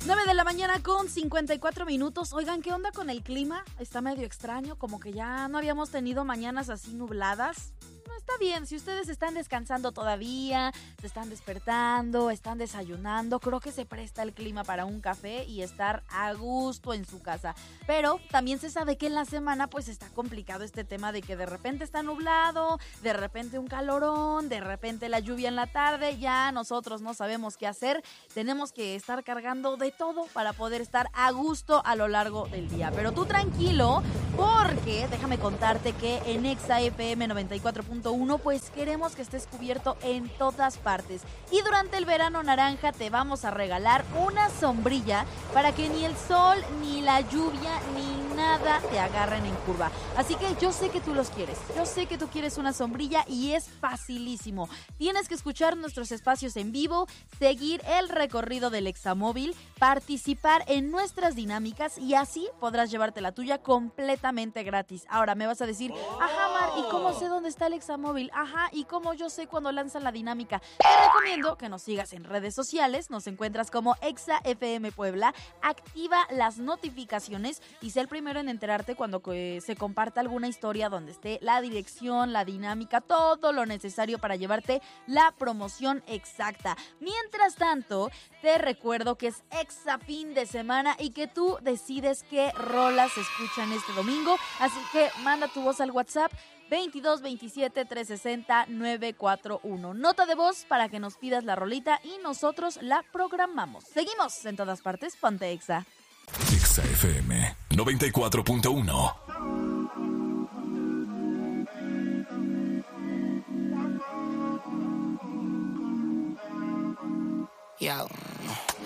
9 de la mañana con 54 minutos. Oigan, ¿qué onda con el clima? Está medio extraño, como que ya no habíamos tenido mañanas así nubladas. No, está bien, si ustedes están descansando todavía, se están despertando, están desayunando, creo que se presta el clima para un café y estar a gusto en su casa. Pero también se sabe que en la semana pues está complicado este tema de que de repente está nublado, de repente un calorón, de repente la lluvia en la tarde, ya nosotros no sabemos qué hacer, tenemos que estar cargando de todo para poder estar a gusto a lo largo del día. Pero tú tranquilo, porque déjame contarte que en Exa FM 94.1 pues queremos que estés cubierto en todas partes. Y durante el verano naranja te vamos a regalar una sombrilla para que ni el sol, ni la lluvia, ni nada te agarren en curva. Así que yo sé que tú los quieres, yo sé que tú quieres una sombrilla y es facilísimo. Tienes que escuchar nuestros espacios en vivo, seguir el recorrido del Examóvil, participar en nuestras dinámicas y así podrás llevarte la tuya completamente gratis. Ahora me vas a decir, ajá Mar, ¿y cómo sé dónde está el Examóvil? Ajá, ¿y cómo yo sé cuando lanzan la dinámica? Te recomiendo que nos sigas en redes sociales, nos encuentras como Exa FM Puebla, activa las notificaciones y sé el primero en enterarte cuando se comparta alguna historia donde esté la dirección, la dinámica, todo lo necesario para llevarte la promoción exacta. Mientras tanto, te recuerdo que es Exa fin de semana y que tú decides qué rolas se escuchan este domingo, así que manda tu voz al WhatsApp 22 27 360 941. Nota de voz para que nos pidas la rolita y nosotros la programamos. Seguimos en todas partes, ponte Exa. Exa FM 94.1. Yo.